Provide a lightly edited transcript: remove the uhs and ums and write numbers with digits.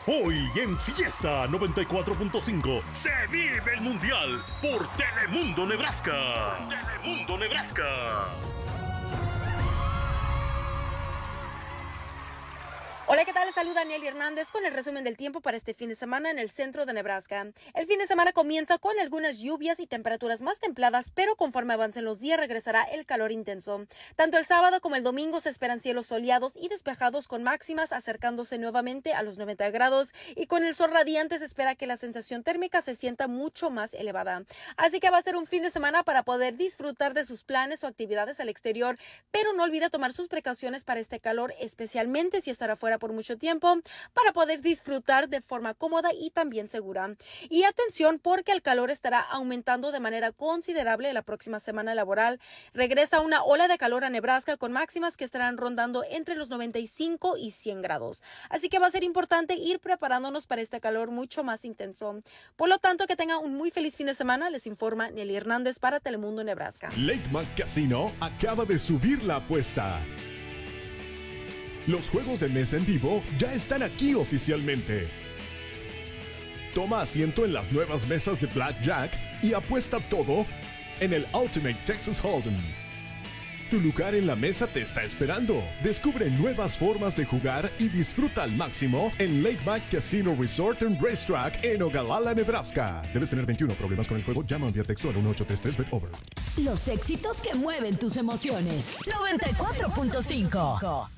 Hoy en Fiesta 94.5 se vive el Mundial por Telemundo Nebraska. Por Telemundo Nebraska. Hola, ¿qué tal? Les saluda Nelly Hernández con el resumen del tiempo para este fin de semana en el centro de Nebraska. El fin de semana comienza con algunas lluvias y temperaturas más templadas, pero conforme avancen los días regresará el calor intenso. Tanto el sábado como el domingo se esperan cielos soleados y despejados con máximas acercándose nuevamente a los 90 grados y con el sol radiante se espera que la sensación térmica se sienta mucho más elevada. Así que va a ser un fin de semana para poder disfrutar de sus planes o actividades al exterior, pero no olvide tomar sus precauciones para este calor, especialmente si estará fuera por mucho tiempo, para poder disfrutar de forma cómoda y también segura. Y atención, porque el calor estará aumentando de manera considerable la próxima semana laboral. Regresa una ola de calor a Nebraska con máximas que estarán rondando entre los 95 y 100 grados. Así que va a ser importante ir preparándonos para este calor mucho más intenso. Por lo tanto, que tengan un muy feliz fin de semana. Les informa Nelly Hernández para Telemundo Nebraska. Lakemar Casino acaba de subir la apuesta. Los juegos de mesa en vivo ya están aquí oficialmente. Toma asiento en las nuevas mesas de Blackjack y apuesta todo en el Ultimate Texas Hold'em. Tu lugar en la mesa te está esperando. Descubre nuevas formas de jugar y disfruta al máximo en Lakemar Casino Resort and Racetrack en Ogallala, Nebraska. Debes tener 21. Problemas con el juego, llama o envía texto al 1833-BET-OVER. Los éxitos que mueven tus emociones. 94.5